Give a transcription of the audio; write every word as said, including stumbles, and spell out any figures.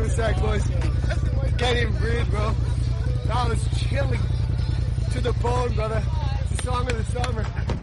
for a sec, boys. Can't even breathe, bro. That was chilling to the bone, brother. It's the song of the summer.